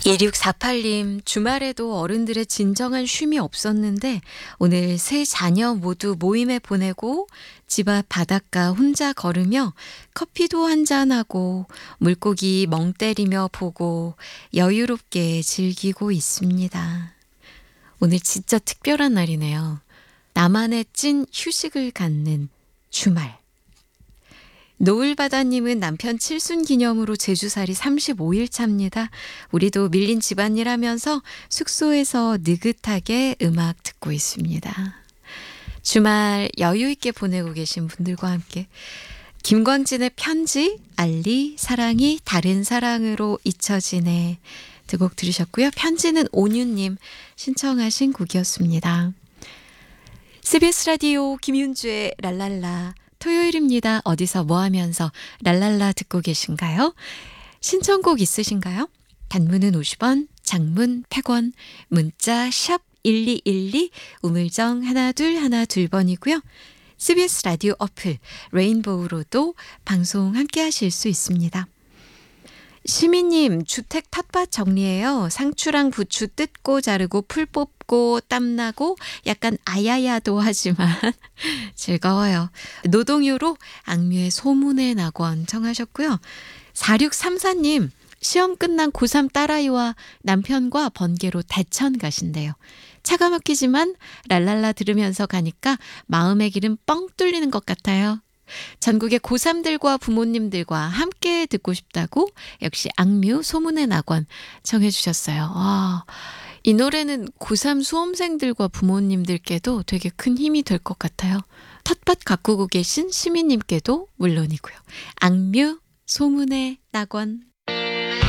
1648님, 주말에도 어른들의 진정한 쉼이 없었는데 오늘 세 자녀 모두 모임에 보내고 집 앞 바닷가 혼자 걸으며 커피도 한잔하고 물고기 멍 때리며 보고 여유롭게 즐기고 있습니다. 오늘 진짜 특별한 날이네요. 나만의 찐 휴식을 갖는 주말. 노을바다님은 남편 칠순 기념으로 제주살이 35일 차입니다. 우리도 밀린 집안일 하면서 숙소에서 느긋하게 음악 듣고 있습니다. 주말 여유 있게 보내고 계신 분들과 함께 김광진의 편지, 알리, 사랑이 다른 사랑으로 잊혀지네 두 곡 들으셨고요. 편지는 온유님 신청하신 곡이었습니다. CBS 라디오 김윤주의 랄랄라 토요일입니다. 어디서 뭐 하면서 랄랄라 듣고 계신가요? 신청곡 있으신가요? 단문은 50원, 장문 100원, 문자 샵 1212, 우물정 1212번이고요. CBS 라디오 어플 레인보우로도 방송 함께 하실 수 있습니다. 시민님, 주택 텃밭 정리해요. 상추랑 부추 뜯고 자르고 풀 뽑고 땀나고 약간 아야야도 하지만 즐거워요. 노동요로 악뮤의 소문의 낙원 청하셨고요. 4634님, 시험 끝난 고3 딸아이와 남편과 번개로 대천 가신대요. 차가 막히지만 랄랄라 들으면서 가니까 마음의 길은 뻥 뚫리는 것 같아요. 전국의 고3들과 부모님들과 함께 듣고 싶다고 역시 악뮤 소문의 낙원 청해 주셨어요. 이 노래는 고3 수험생들과 부모님들께도 되게 큰 힘이 될 것 같아요. 텃밭 가꾸고 계신 시민님께도 물론이고요. 악뮤 소문의 낙원.